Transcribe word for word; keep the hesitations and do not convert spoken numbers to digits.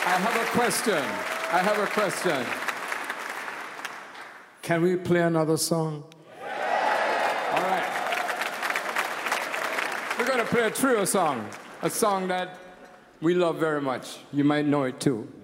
I have a question. I have a question. Can we play another song? All right. We're going to play a trio song, a song that we love very much. You might know it too.